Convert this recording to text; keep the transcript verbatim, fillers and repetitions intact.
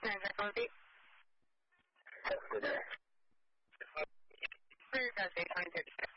Tranquility. Have a good day. Clear Gas eight nine thirty-six.